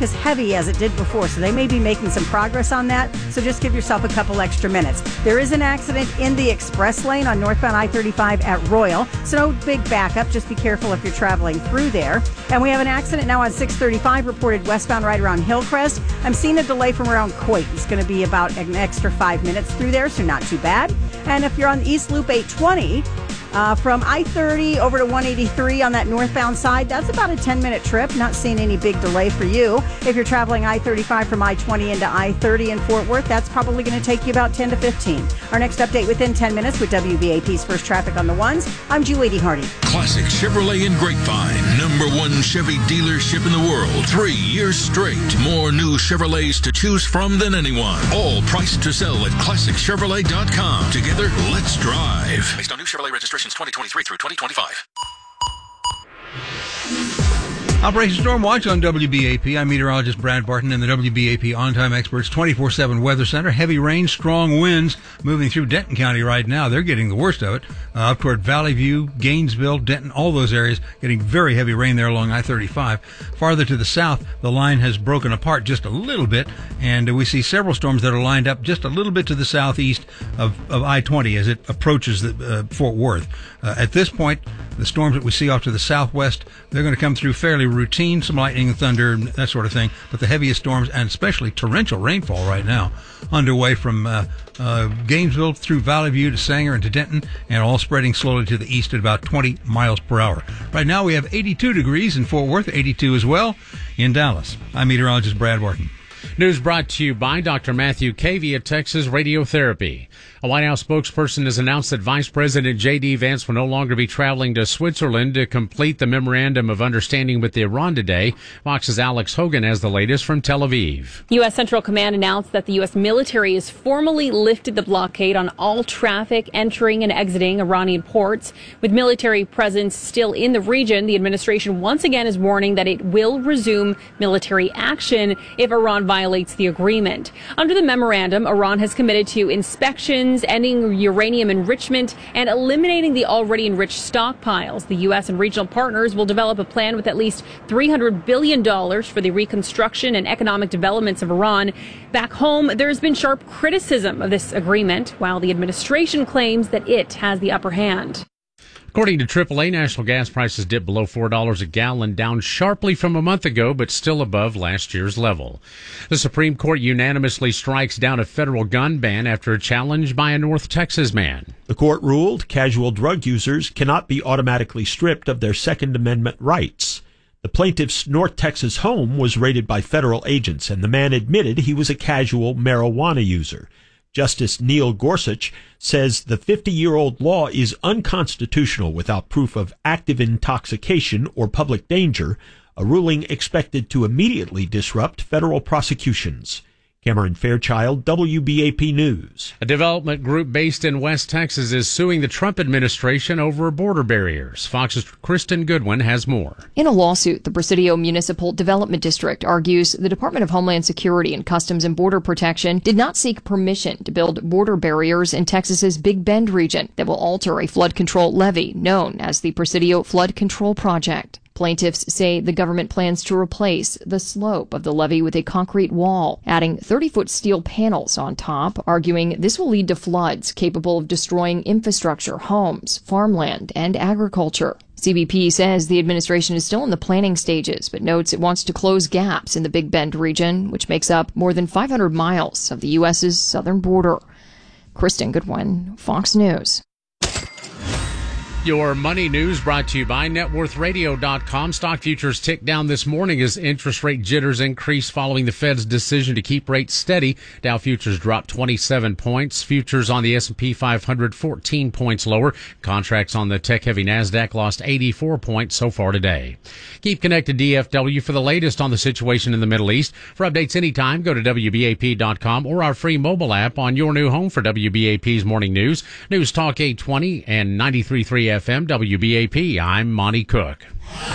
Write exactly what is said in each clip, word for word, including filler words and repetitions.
as heavy as it did before, so they may be making some progress on that, so just give yourself a couple extra minutes. There is an accident in the express lane on northbound I thirty-five at Royal, so no big backup. Just be careful if you're traveling through there. And we have an accident now on six thirty-five reported westbound right around Hillcrest. I'm seeing a delay from around Coit. It's going to be about an extra five minutes through there, so not too bad. And if you're on the East Loop eight twenty, Uh, from I thirty over to one eighty-three on that northbound side, that's about a ten-minute trip. Not seeing any big delay for you. If you're traveling I thirty-five from I twenty into I thirty in Fort Worth, that's probably going to take you about ten to fifteen. Our next update within ten minutes with W B A P's First Traffic on the Ones. I'm Julie Hardy. Classic Chevrolet in Grapevine. Number one Chevy dealership in the world. Three years straight. More new Chevrolets to choose from than anyone. All priced to sell at classic chevrolet dot com. Together, let's drive. Based on new Chevrolet registrations twenty twenty-three through twenty twenty-five. Operation Storm Watch on W B A P. I'm meteorologist Brad Barton in the W B A P On-Time Experts twenty-four seven Weather Center. Heavy rain, strong winds moving through Denton County right now. They're getting the worst of it. Uh, up toward Valley View, Gainesville, Denton, all those areas getting very heavy rain there along I thirty-five. Farther to the south, the line has broken apart just a little bit, and uh, we see several storms that are lined up just a little bit to the southeast of, of I twenty as it approaches the, uh, Fort Worth. Uh, at this point, the storms that we see off to the southwest, they're going to come through fairly routine, some lightning and thunder, that sort of thing. But the heaviest storms, and especially torrential rainfall right now, underway from uh, uh, Gainesville through Valley View to Sanger and to Denton, and all spreading slowly to the east at about twenty miles per hour. Right now we have eighty-two degrees in Fort Worth, eighty-two as well in Dallas. I'm meteorologist Brad Wharton. News brought to you by Doctor Matthew Cavey at Texas Radiotherapy. A White House spokesperson has announced that Vice President J D. Vance will no longer be traveling to Switzerland to complete the Memorandum of Understanding with Iran today. Fox's Alex Hogan has the latest from Tel Aviv. U S. Central Command announced that the U S military has formally lifted the blockade on all traffic entering and exiting Iranian ports. With military presence still in the region, the administration once again is warning that it will resume military action if Iran violates the agreement. Under the memorandum, Iran has committed to inspections, ending uranium enrichment, and eliminating the already enriched stockpiles. The U S and regional partners will develop a plan with at least three hundred billion dollars for the reconstruction and economic developments of Iran. Back home, there has been sharp criticism of this agreement, while the administration claims that it has the upper hand. According to triple A, national gas prices dipped below four dollars a gallon, down sharply from a month ago, but still above last year's level. The Supreme Court unanimously strikes down a federal gun ban after a challenge by a North Texas man. The court ruled casual drug users cannot be automatically stripped of their Second Amendment rights. The plaintiff's North Texas home was raided by federal agents, and the man admitted he was a casual marijuana user. Justice Neil Gorsuch says the fifty-year-old law is unconstitutional without proof of active intoxication or public danger, a ruling expected to immediately disrupt federal prosecutions. Cameron Fairchild, W B A P News. A development group based in West Texas is suing the Trump administration over border barriers. Fox's Kristen Goodwin has more. In a lawsuit, the Presidio Municipal Development District argues the Department of Homeland Security and Customs and Border Protection did not seek permission to build border barriers in Texas's Big Bend region that will alter a flood control levee known as the Presidio Flood Control Project. Plaintiffs say the government plans to replace the slope of the levee with a concrete wall, adding thirty-foot steel panels on top, arguing this will lead to floods capable of destroying infrastructure, homes, farmland, and agriculture. C B P says the administration is still in the planning stages, but notes it wants to close gaps in the Big Bend region, which makes up more than five hundred miles of the U S's southern border. Kristen Goodwin, Fox News. Your money news brought to you by net worth radio dot com. Stock futures ticked down this morning as interest rate jitters increased following the Fed's decision to keep rates steady. Dow futures dropped twenty-seven points. Futures on the S and P five hundred fourteen points lower. Contracts on the tech-heavy NASDAQ lost eighty-four points so far today. Keep connected D F W for the latest on the situation in the Middle East. For updates anytime, go to W B A P dot com or our free mobile app on your new home for W B A P's Morning News. News Talk eight twenty and ninety-three point three F M W B A P. I'm Monty Cook.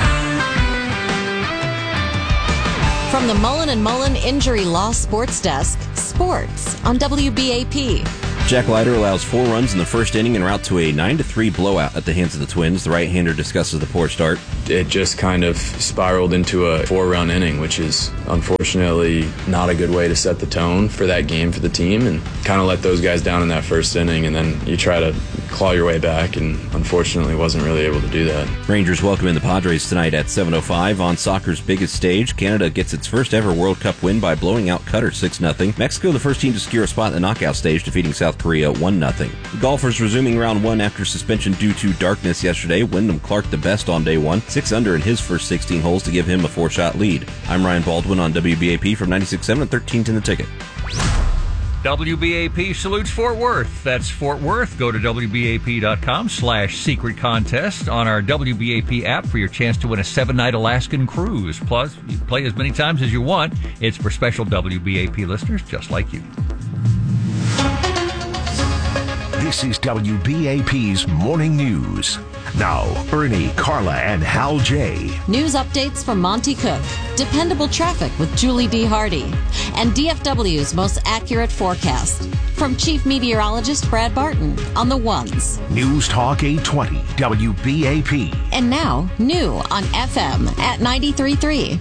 From the Mullen and Mullen Injury Law Sports Desk, sports on W B A P. Jack Leiter allows four runs in the first inning en route to a nine to three blowout at the hands of the Twins. The right-hander discusses the poor start. it just kind of spiraled into a four-run inning, which is unfortunately not a good way to set the tone for that game for the team, and kind of let those guys down in that first inning, and then you try to claw your way back, and unfortunately wasn't really able to do that. Rangers welcome in the Padres tonight at seven oh five on soccer's biggest stage. Canada gets its first ever World Cup win by blowing out Qatar six nothing. Mexico, the first team to secure a spot in the knockout stage, defeating South Korea one nothing. The golfers resuming round one after suspension due to darkness yesterday. Wyndham Clark the best on day one, six under in his first sixteen holes to give him a four-shot lead. I'm Ryan Baldwin on W B A P from ninety-six point seven and thirteen ten The Ticket. W B A P salutes Fort Worth. That's Fort Worth. Go to W B A P dot com slash secret contest on our W B A P app for your chance to win a seven-night Alaskan cruise. Plus, you can play as many times as you want. It's for special W B A P listeners just like you. This is W B A P's Morning News. Now, Ernie, Carla, and Hal J. News updates from Monty Cook, dependable traffic with Julie D. Hardy, and D F W's most accurate forecast. From Chief Meteorologist Brad Barton on the ones. News Talk eight twenty, W B A P. And now, new on F M at ninety-three point three.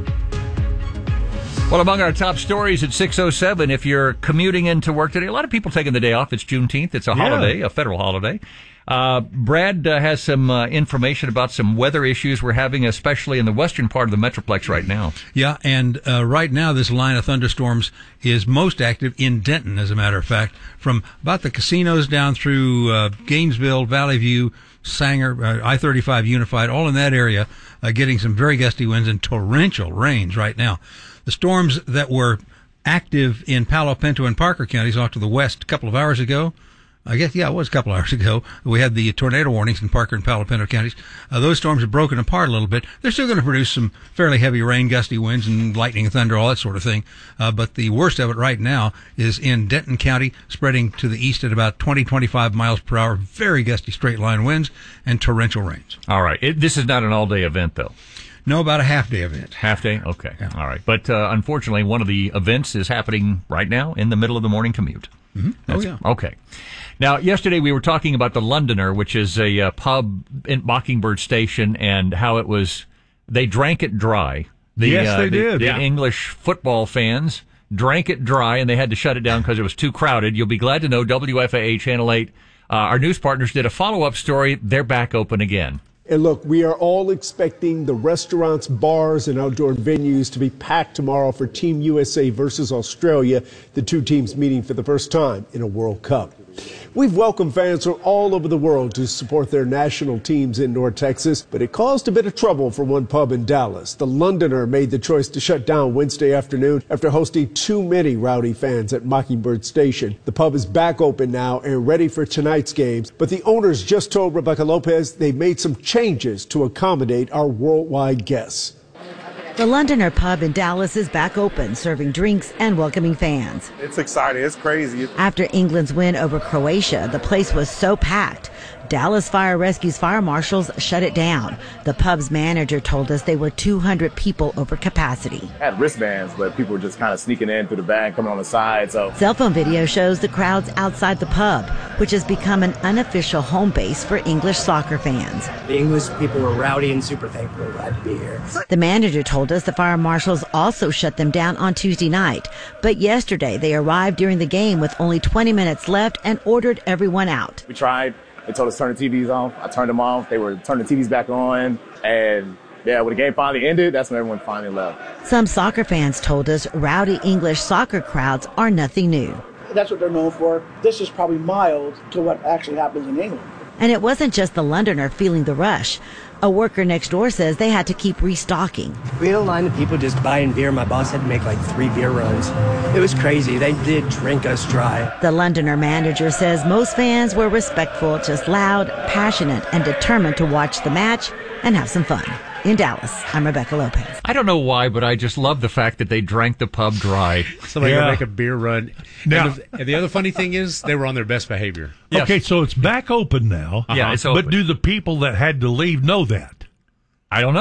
Well, among our top stories at six oh seven, if you're commuting into work today, a lot of people taking the day off. It's Juneteenth. It's a Yeah. holiday, a federal holiday. Uh, Brad uh, has some uh, information about some weather issues we're having, especially in the western part of the Metroplex right now. Yeah, and uh, right now this line of thunderstorms is most active in Denton, as a matter of fact, from about the casinos down through uh, Gainesville, Valley View, Sanger, uh, I thirty-five Unified, all in that area, uh, getting some very gusty winds and torrential rains right now. The storms that were active in Palo Pinto and Parker counties off to the west a couple of hours ago, I guess, yeah, it was a couple of hours ago. We had the tornado warnings in Parker and Palo Pinto counties. Uh, those storms have broken apart a little bit. They're still going to produce some fairly heavy rain, gusty winds, and lightning and thunder, all that sort of thing. Uh, but the worst of it right now is in Denton County, spreading to the east at about twenty, twenty-five miles per hour. Very gusty straight line winds and torrential rains. All right. It, this is not an all-day event, though. No, about a half day event. Half day? Okay. Yeah. All right. But uh, unfortunately, one of the events is happening right now in the middle of the morning commute. Mm-hmm. Oh, That's, yeah. Okay. Now, yesterday we were talking about the Londoner, which is a uh, pub in Mockingbird Station, and how it was, they drank it dry. The, Yes, uh, they the, did. The Yeah. English football fans drank it dry, and they had to shut it down because it was too crowded. You'll be glad to know W F A A Channel eight, uh, our news partners, did a follow-up story. They're back open again. And look, we are all expecting the restaurants, bars, and outdoor venues to be packed tomorrow for Team U S A versus Australia, the two teams meeting for the first time in a World Cup. We've welcomed fans from all over the world to support their national teams in North Texas, but it caused a bit of trouble for one pub in Dallas. The Londoner made the choice to shut down Wednesday afternoon after hosting too many rowdy fans at Mockingbird Station. The pub is back open now and ready for tonight's games, but the owners just told Rebecca Lopez they made some changes to accommodate our worldwide guests. The Londoner Pub in Dallas is back open, serving drinks and welcoming fans. It's exciting. It's crazy. After England's win over Croatia, the place was so packed. Dallas Fire Rescue's fire marshals shut it down. The pub's manager told us they were two hundred people over capacity. I had wristbands, but people were just kind of sneaking in through the back, coming on the side. So Cell phone video shows the crowds outside the pub, which has become an unofficial home base for English soccer fans. The English people were rowdy and super thankful and glad to be here. The manager told us the fire marshals also shut them down on Tuesday night, but yesterday they arrived during the game with only twenty minutes left and ordered everyone out. we tried. They told us to turn the T Vs off. I turned them off. They were turning the T Vs back on. And yeah, when the game finally ended, that's when everyone finally left. Some soccer fans told us rowdy English soccer crowds are nothing new. That's what they're known for. This is probably mild to what actually happens in England. And it wasn't just the Londoner feeling the rush. A worker next door says they had to keep restocking. We had a line of people just buying beer. My boss had to make like three beer runs. It was crazy. They did drink us dry. The Londoner manager says most fans were respectful, just loud, passionate, and determined to watch the match and have some fun. In Dallas, I'm Rebecca Lopez. I don't know why, but I just love the fact that they drank the pub dry. Somebody Yeah. gonna make a beer run. Now- and, the, and the other funny thing is, they were on their best behavior. Okay, so it's back open now. Yeah, it's But open. do the people that had to leave know that? I don't know.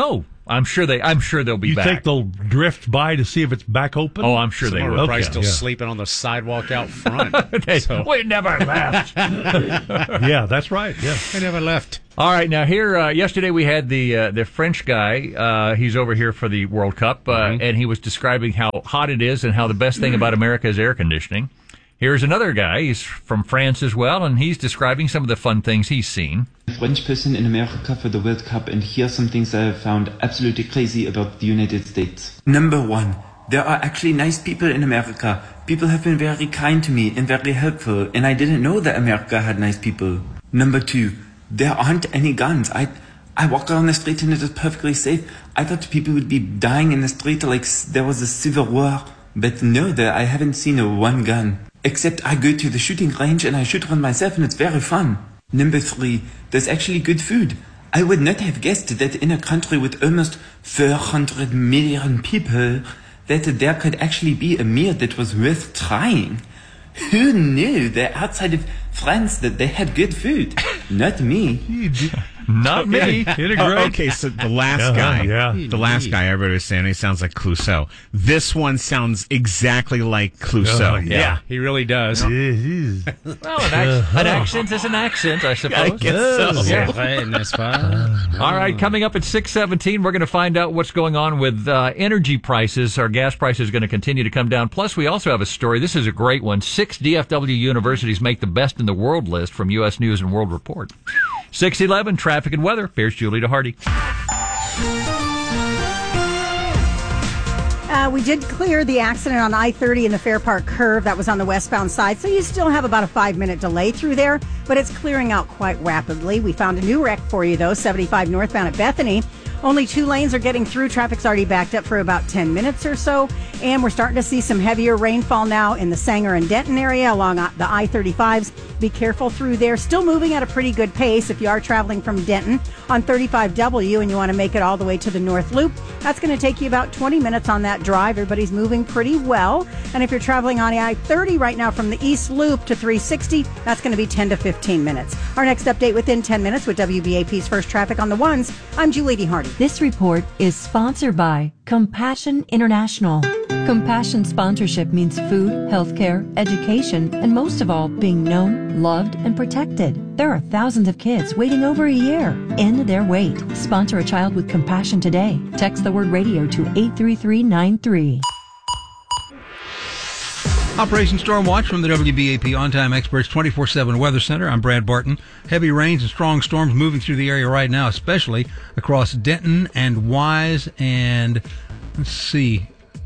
I'm sure they. I'm sure they'll be you back. think they'll drift by to see if it's back open? Oh, I'm sure Some they are will. probably Okay, still yeah. sleeping on the sidewalk out front. they, so. We never left. Yeah, that's right. Yeah, I never left. All right, now here, uh, yesterday we had the uh, the French guy. Uh, he's over here for the World Cup, uh, Mm-hmm. and he was describing how hot it is and how the best thing about America is air conditioning. Here's another guy. He's from France as well, and he's describing some of the fun things he's seen. A French person in America for the World Cup, and here are some things I have found absolutely crazy about the United States. Number one, there are actually nice people in America. People have been very kind to me and very helpful, and I didn't know that America had nice people. Number two, there aren't any guns. I I walk around the street and it is perfectly safe. I thought people would be dying in the street like there was a civil war, but no, there I haven't seen a one gun. Except I go to the shooting range and I shoot one myself and it's very fun. Number three, there's actually good food. I would not have guessed that in a country with almost four hundred million people, that there could actually be a meal that was worth trying. Who knew that outside of France that they had good food? Not me. Not me. Oh, okay, so the last Uh-huh, guy, yeah. the last guy, everybody was saying he sounds like Clouseau. This one sounds exactly like Clouseau. Oh, yeah. Yeah, he really does. Well, an, ac- an accent is an accent, I suppose. I guess so. Yeah. All right, coming up at six seventeen, we're going to find out what's going on with uh, energy prices. Our gas prices are going to continue to come down. Plus, we also have a story. This is a great one. Six D F W universities make the best in the world list from U S News and World Report. six eleven, traffic and weather. Here's Julie DeHardy. Uh, we did clear the accident on I thirty in the Fair Park curve. That was on the westbound side. So you still have about a five-minute delay through there, but it's clearing out quite rapidly. We found a new wreck for you, though, seventy-five northbound at Bethany. Only two lanes are getting through. Traffic's already backed up for about ten minutes or so. And we're starting to see some heavier rainfall now in the Sanger and Denton area along the I thirty-fives. Be careful through there. Still moving at a pretty good pace if you are traveling from Denton on thirty-five W and you want to make it all the way to the North Loop. That's going to take you about twenty minutes on that drive. Everybody's moving pretty well. And if you're traveling on the I thirty right now from the East Loop to three sixty, that's going to be ten to fifteen minutes. Our next update within ten minutes with W B A P's First Traffic on the Ones. I'm Julie DeHardy. This report is sponsored by Compassion International. Compassion sponsorship means food, healthcare, education, and most of all, being known, loved, and protected. There are thousands of kids waiting over a year. End their wait. Sponsor a child with compassion today. Text the word radio to eight three three nine three. Operation Storm Watch from the W B A P On-Time Experts twenty-four seven Weather Center. I'm Brad Barton. Heavy rains and strong storms moving through the area right now, especially across Denton and Wise and, let's see,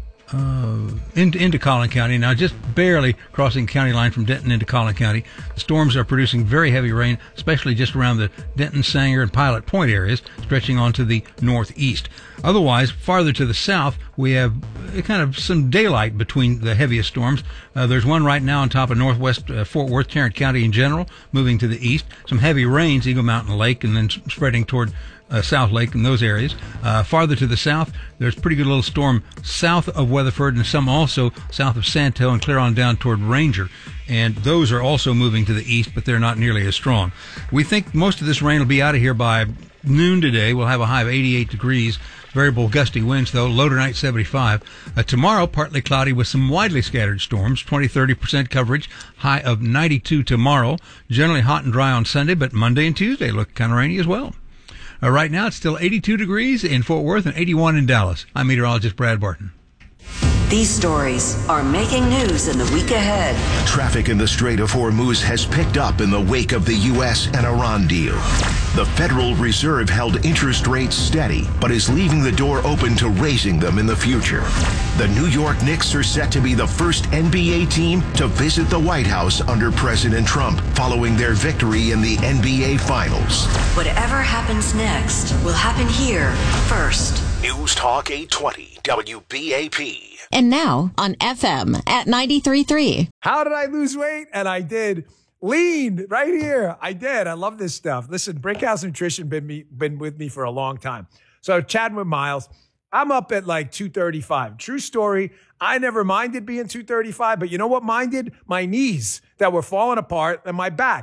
uh, into, into Collin County. Now, just barely crossing the county line from Denton into Collin County. The storms are producing very heavy rain, especially just around the Denton, Sanger, and Pilot Point areas, stretching onto the northeast. Otherwise, farther to the south, we have kind of some daylight between the heaviest storms. Uh, there's one right now on top of northwest uh, Fort Worth, Tarrant County in general, moving to the east. Some heavy rains, Eagle Mountain Lake, and then spreading toward uh, South Lake in those areas. Uh, farther to the south, there's a pretty good little storm south of Weatherford and some also south of Santo and clear on down toward Ranger. And those are also moving to the east, but they're not nearly as strong. We think most of this rain will be out of here by noon today. We'll have a high of eighty-eight degrees. Variable gusty winds, though. Low tonight, seventy-five. Uh, tomorrow, partly cloudy with some widely scattered storms. twenty to thirty percent coverage. High of ninety-two tomorrow. Generally hot and dry on Sunday, but Monday and Tuesday look kind of rainy as well. Uh, right now, it's still eighty-two degrees in Fort Worth and eighty-one in Dallas. I'm meteorologist Brad Barton. These stories are making news in the week ahead. Traffic in the Strait of Hormuz has picked up in the wake of the U S and Iran deal. The Federal Reserve held interest rates steady, but is leaving the door open to raising them in the future. The New York Knicks are set to be the first N B A team to visit the White House under President Trump, following their victory in the N B A Finals. Whatever happens next will happen here first. News Talk eight twenty W B A P. And now on F M at ninety-three point three. How did I lose weight? And I did. Lean right here. I did. I love this stuff. Listen, Brickhouse Nutrition been me been with me for a long time. So chatting with Miles, I'm up at like two thirty-five. True story. I never minded being two thirty-five, but you know what minded? My knees that were falling apart and my back.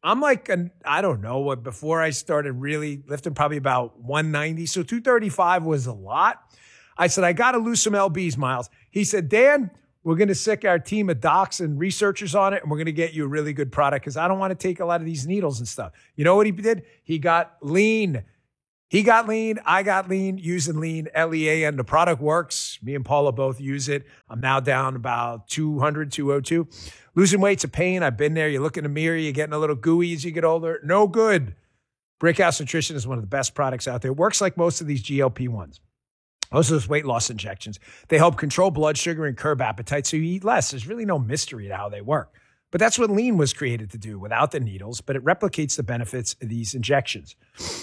I'm like, an, I don't know what, before I started really lifting, probably about one ninety. So two thirty-five was a lot. I said, I got to lose some L Bs, Miles. He said, Dan, we're going to sick our team of docs and researchers on it, and we're going to get you a really good product because I don't want to take a lot of these needles and stuff. You know what he did? He got lean. He got lean. I got lean using lean, L E A N. The product works. Me and Paula both use it. I'm now down about two hundred, two oh two. Losing weight's a pain. I've been there. You look in the mirror, you're getting a little gooey as you get older. No good. Brickhouse Nutrition is one of the best products out there. It works like most of these G L P ones. Most of those weight loss injections. They help control blood sugar and curb appetite so you eat less. There's really no mystery to how they work. But that's what lean was created to do without the needles, but it replicates the benefits of these injections.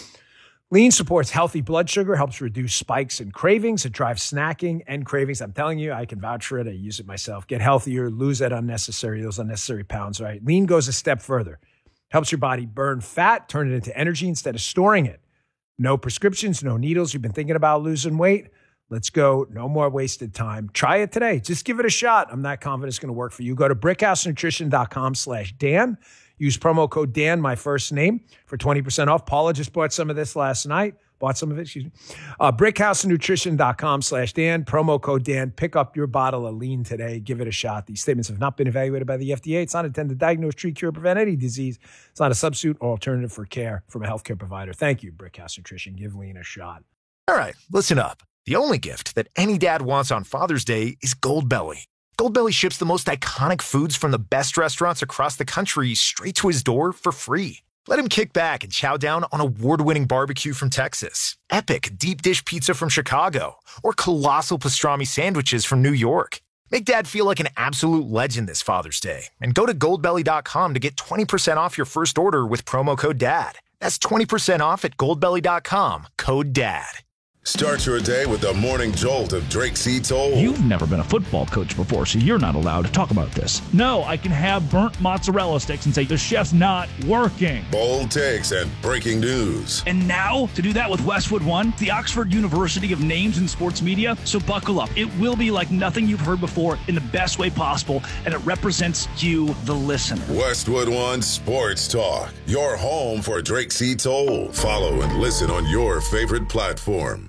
Lean supports healthy blood sugar, helps reduce spikes and cravings. It drives snacking and cravings. I'm telling you, I can vouch for it. I use it myself. Get healthier, lose that unnecessary, those unnecessary pounds, right? Lean goes a step further. Helps your body burn fat, turn it into energy instead of storing it. No prescriptions, no needles. You've been thinking about losing weight? Let's go. No more wasted time. Try it today. Just give it a shot. I'm not confident it's going to work for you. Go to brickhousenutrition.com slash Dan. Use promo code Dan, my first name, for twenty percent off. Paula just bought some of this last night. Bought some of it, excuse me. Uh, brickhousenutrition.com slash Dan. Promo code Dan. Pick up your bottle of lean today. Give it a shot. These statements have not been evaluated by the F D A. It's not intended to diagnose, treat, cure, prevent any disease. It's not a substitute or alternative for care from a healthcare provider. Thank you, Brickhouse Nutrition. Give lean a shot. All right, listen up. The only gift that any dad wants on Father's Day is Goldbelly. Goldbelly ships the most iconic foods from the best restaurants across the country straight to his door for free. Let him kick back and chow down on award-winning barbecue from Texas, epic deep dish pizza from Chicago, or colossal pastrami sandwiches from New York. Make Dad feel like an absolute legend this Father's Day and go to goldbelly dot com to get twenty percent off your first order with promo code DAD. That's twenty percent off at goldbelly dot com, code DAD. Start your day with the morning jolt of Drake C. Toll. You've never been a football coach before, so you're not allowed to talk about this. No, I can have burnt mozzarella sticks and say, the chef's not working. Bold takes and breaking news. And now, to do that with Westwood One, the Oxford University of Names in Sports Media. So buckle up. It will be like nothing you've heard before in the best way possible, and it represents you, the listener. Westwood One Sports Talk, your home for Drake C. Toll. Follow and listen on your favorite platform.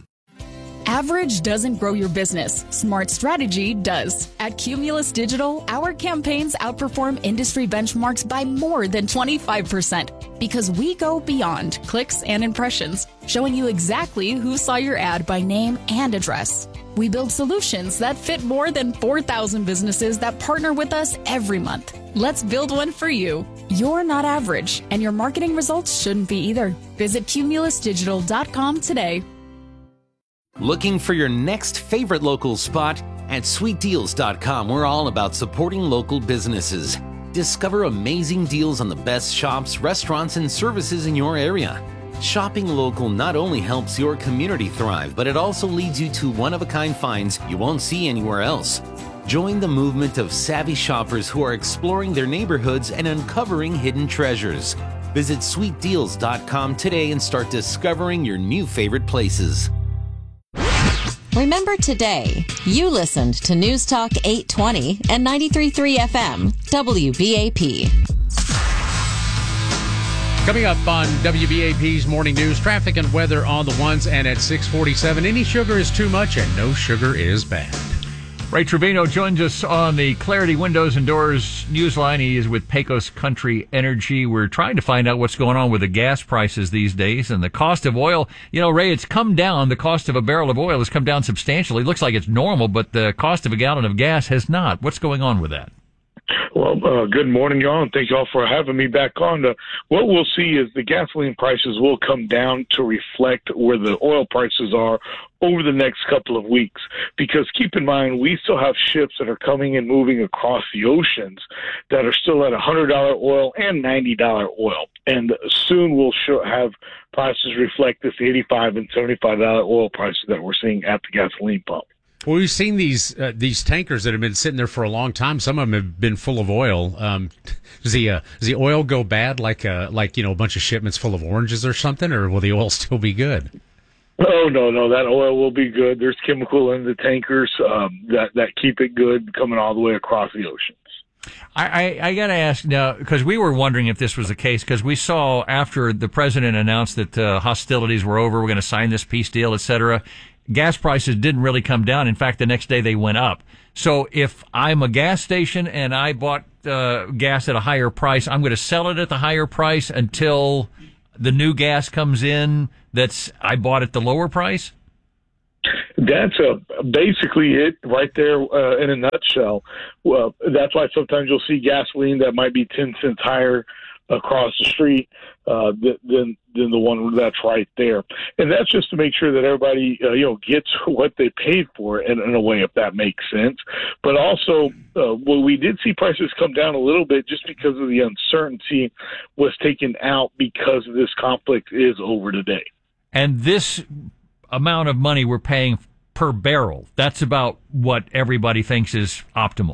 Average doesn't grow your business. Smart strategy does. At Cumulus Digital, our campaigns outperform industry benchmarks by more than twenty-five percent because we go beyond clicks and impressions, showing you exactly who saw your ad by name and address. We build solutions that fit more than four thousand businesses that partner with us every month. Let's build one for you. You're not average, and your marketing results shouldn't be either. Visit cumulus digital dot com today. Looking for your next favorite local spot? At sweet deals dot com, we're all about supporting local businesses. Discover amazing deals on the best shops, restaurants, and services in your area. Shopping local not only helps your community thrive, but it also leads you to one-of-a-kind finds you won't see anywhere else. Join the movement of savvy shoppers who are exploring their neighborhoods and uncovering hidden treasures. Visit sweet deals dot com today and start discovering your new favorite places. Remember today, you listened to News Talk eight twenty and ninety-three point three F M, W B A P. Coming up on W B A P's Morning News, traffic and weather on the ones, and at six forty-seven, any sugar is too much and no sugar is bad. Ray Trevino joins us on the Clarity Windows and Doors Newsline. He is with Pecos Country Energy. We're trying to find out what's going on with the gas prices these days and the cost of oil. You know, Ray, it's come down. The cost of a barrel of oil has come down substantially. It looks like it's normal, but the cost of a gallon of gas has not. What's going on with that? Well, uh, good morning, y'all, and thank y'all for having me back on. Uh, what we'll see is the gasoline prices will come down to reflect where the oil prices are over the next couple of weeks. Because keep in mind, we still have ships that are coming and moving across the oceans that are still at one hundred dollars oil and ninety dollars oil. And soon we'll show, have prices reflect this eighty-five dollars and seventy-five dollars oil prices that we're seeing at the gasoline pump. Well, we've seen these uh, these tankers that have been sitting there for a long time. Some of them have been full of oil. Um, does the uh, does the oil go bad like uh, like you know a bunch of shipments full of oranges or something, or will the oil still be good? Oh no, no, that oil will be good. There's chemical in the tankers um, that that keep it good coming all the way across the oceans. I, I, I got to ask now, because we were wondering if this was the case, because we saw after the president announced that uh, hostilities were over, we're going to sign this peace deal, et cetera, gas prices didn't really come down. In fact, the next day they went up. So if I'm a gas station and I bought uh, gas at a higher price, I'm going to sell it at the higher price until the new gas comes in that's I bought at the lower price? That's a, basically it right there uh, in a nutshell. Well, that's why sometimes you'll see gasoline that might be ten cents higher across the street uh, than than the one that's right there. And that's just to make sure that everybody uh, you know gets what they paid for in, in a way, if that makes sense. But also, uh, well, we did see prices come down a little bit just because of the uncertainty was taken out because this conflict is over today. And this amount of money we're paying per barrel, that's about what everybody thinks is optimal.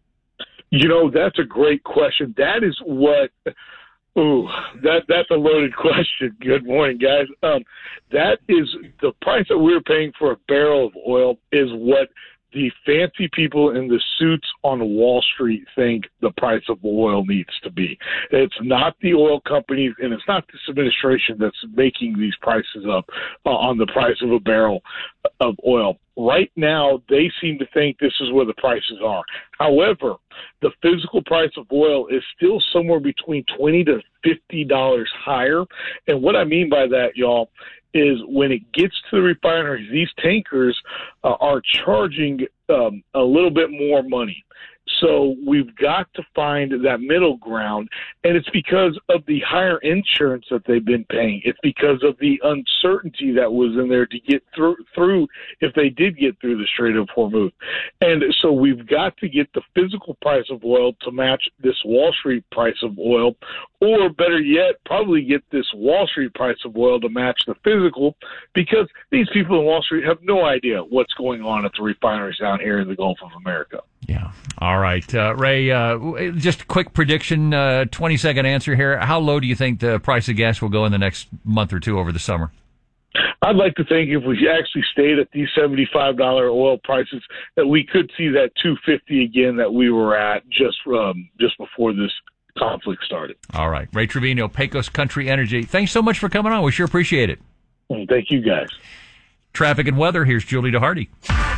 You know, that's a great question. That is what, ooh, that, that's a loaded question. Good morning, guys. Um, that is the price that we're paying for a barrel of oil is what the fancy people in the suits on Wall Street think the price of oil needs to be. It's not the oil companies, and it's not this administration that's making these prices up uh, on the price of a barrel of oil. Right now, they seem to think this is where the prices are. However, the physical price of oil is still somewhere between twenty to fifty dollars higher. And what I mean by that, y'all, is when it gets to the refineries, these tankers uh, are charging um, a little bit more money. So we've got to find that middle ground, and it's because of the higher insurance that they've been paying. It's because of the uncertainty that was in there to get through, through if they did get through the Strait of Hormuz. And so we've got to get the physical price of oil to match this Wall Street price of oil, or better yet, probably get this Wall Street price of oil to match the physical, because these people in Wall Street have no idea what's going on at the refineries down here in the Gulf of America. Yeah. All right. Uh, Ray, uh, just a quick prediction, uh, twenty-second answer here. How low do you think the price of gas will go in the next month or two over the summer? I'd like to think if we actually stayed at these seventy-five dollars oil prices, that we could see that two fifty again that we were at just um, just before this conflict started. All right. Ray Trevino, Pecos Country Energy. Thanks so much for coming on. We sure appreciate it. Well, thank you, guys. Traffic and weather. Here's Julie DeHardy.